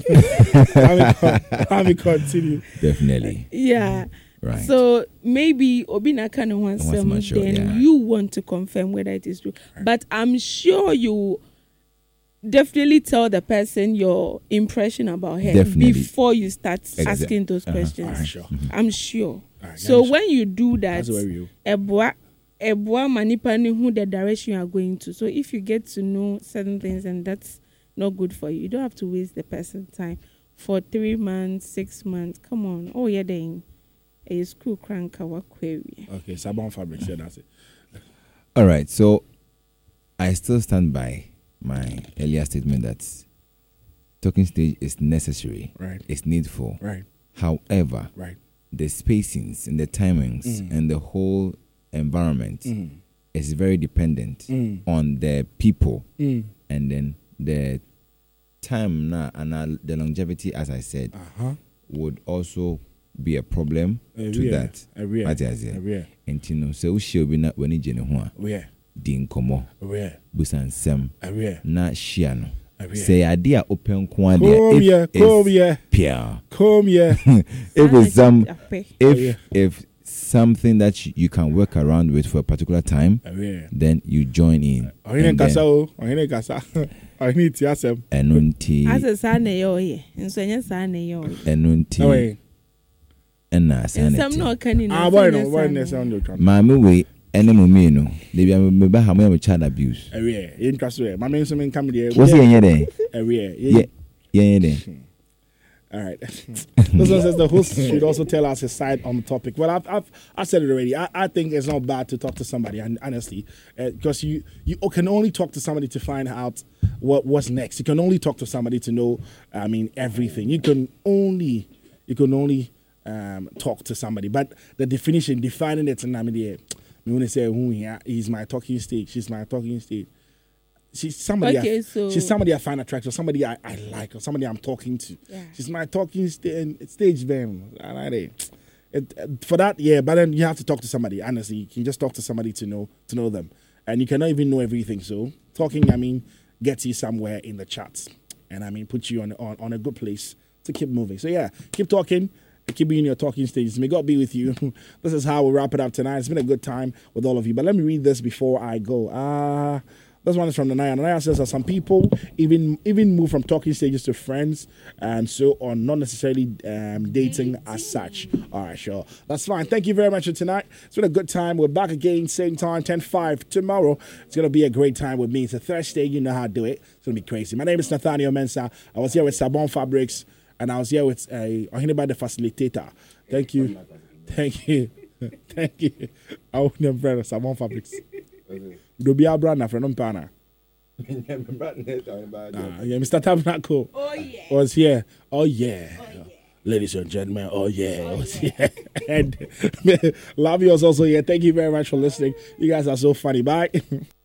How we continue. Definitely. Yeah. Right. So maybe Obina kind of wants Wants some, to sure, then yeah. you want to confirm whether it is true. But I'm sure you definitely tell the person your impression about her Definitely. before you start Exact- asking those uh-huh. questions. Alright, sure. I'm sure. Alright, So yeah, when you do that, That's where you. Eboa, Eboa manipani who the direction you are going to. So if you get to know certain things and that's not good for you, you don't have to waste the person's time for three months, six months. Come on. Oh, yeah, then a school crank our query. Okay, Sabon Fabric said that's it. All right. So I still stand by my earlier statement that talking stage is necessary. Right. It's needful. Right. However, Right. the spacings and the timings Mm. and the whole environment Mm. is very dependent Mm. on the people Mm. and then the time now and uh, the longevity, as I said, Uh-huh. would also be a problem Uh, to yeah. that. Uh, yeah. What is it? Uh, yeah. And you know, so we should be not when you know Yeah. din komo Yeah. busan sem Uh, yeah. na shia no. Uh, yeah. Say idea open kwa Come here. Come here. Pia. Come here. If it's some if Oh, yeah. if something that you, you can work around with for a particular time, Uh, yeah. then you join in. Ohine And kasa then- o. Ohine kasa. Ohine ti asem. ɛno nti As a son, yo, yeah. And so, yes, son, yo. ɛno nti Oh, wait. ɛna saa And na some ɛte. no can in Ah, boy, no. Boy, no sound the trap. maame wei ɛne mo mmienu debi a meba ha mo yɛ mo child abuse Uh, yeah. Yin kaso eh. Mama nso men come there. wɔsi yɛn yɛ dɛn Uh, yeah. yɛ yɛn yɛ dɛn. All right. This one says the host should also tell us his side on the topic. Well, I've, I've, I said it already. I, I think it's not bad to talk to somebody, and honestly, because you you can only talk to somebody to find out what what's next. You can only talk to somebody to know. I mean, everything. You can only you can only um, talk to somebody, but the definition, defining it, and I mean, yeah, me when they say who here, he's my talking stage. She's my talking stage. She's somebody. Okay, I, so- she's somebody I find attractive. Somebody I, I like, or somebody I'm talking to. Yeah. She's my talking st- stage. Then I like it. It, uh, for that, yeah. But then you have to talk to somebody. Honestly, you can just talk to somebody to know to know them, and you cannot even know everything. So talking, I mean, gets you somewhere in the charts, and I mean, puts you on on, on a good place to keep moving. So yeah, keep talking. Keep being in your talking stages. May God be with you. This is how we wrap it up tonight. It's been a good time with all of you. But let me read this before I go. Ah. Uh, This one is from the Naya. Naya says that some people even even move from talking stages to friends and so on, not necessarily um, dating as such. All right, sure. That's fine. Thank you very much for tonight. It's been a good time. We're back again, same time, ten five tomorrow. It's going to be a great time with me. It's a Thursday. You know how to do it. It's going to be crazy. My name is Nathaniel Mensah. I was here with Sabon Fabrics, and I was here with uh, Ohineba the facilitator. Thank you. Thank you. Thank you. I want to brother Sabon Fabrics. Do be our brand from Pana. Ah, yeah, Mister Tabernacle Oh, yeah. was here. Oh yeah. Ladies and gentlemen, oh yeah, was here. And Lavi was also here. Thank you very much for listening. You guys are so funny. Bye.